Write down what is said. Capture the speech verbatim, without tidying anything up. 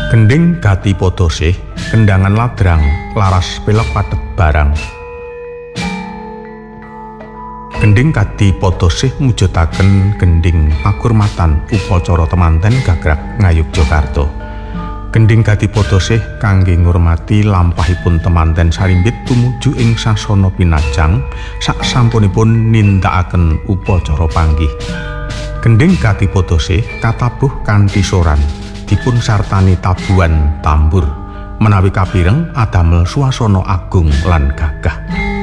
Gending gati padha sih, kendangan ladrang, laras pelek padet barang. Gending gati padha sih mujudaken gending pakurmatan upacara temanten gagrag Ngayogyakarta. Gending gati padha sih kangge ngurmati lampahipun temanten sarimbit tumuju ing sasana pinajang sak sampunipun nindakaken upacara panggih. Gending gati padha sih katabuh kanthi soran dipun sartani tabuhan tambur menawi kapireng adamel swasana agung lan gagah.